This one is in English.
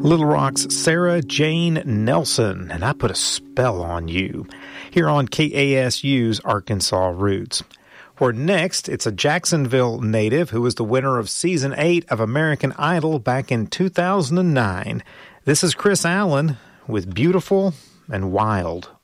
Little Rock's Sarah Jane Nelson, and I Put a Spell on You, here on KASU's Arkansas Roots. For next, it's a Jacksonville native who was the winner of Season 8 of American Idol back in 2009. This is Chris Allen with Beautiful and Wild.